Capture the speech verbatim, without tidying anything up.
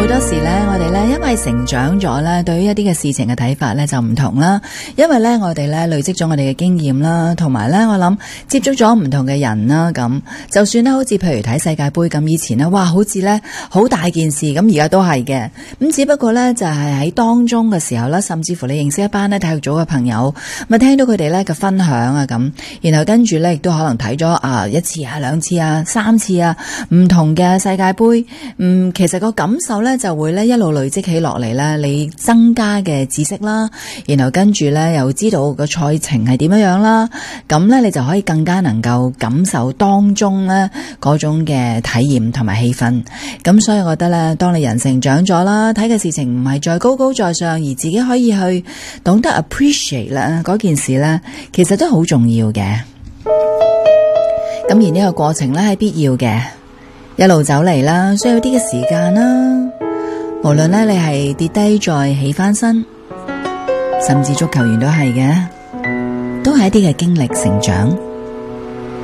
多時咧，我哋咧因為成長咗咧，對於一啲嘅事情嘅睇法咧就唔同啦。因為咧我哋咧累積咗我哋嘅經驗啦，同埋咧我諗接觸咗唔同嘅人啦，咁就算咧好似譬如睇世界盃咁，以前咧哇好似咧好大件事，咁而家都係嘅。咁只不過咧就係喺當中嘅時候咧，甚至乎你認識一班咧體育組嘅朋友，咁啊聽到佢哋咧嘅分享啊咁，然後跟住咧亦都可能睇咗啊一次啊兩次啊三次啊唔同嘅世界盃，嗯其實個感受咧就會咧一路累積起落嚟咧，你增加嘅知識啦，然後跟住咧又知道個賽程係點樣樣啦，咁咧你就可以更加能夠感受當中咧嗰種嘅體驗同埋氣氛。咁所以我覺得咧，當你人成長咗啦，睇嘅事情唔係再高高在上，而自己可以去懂得 appreciate 啦嗰件事咧，其實都好重要嘅。咁而呢個過程咧係必要嘅，一路走嚟啦，需要啲嘅時間啦。無論咧你係跌低再起翻身，甚至足球員都係嘅，都係一啲嘅經歷成長。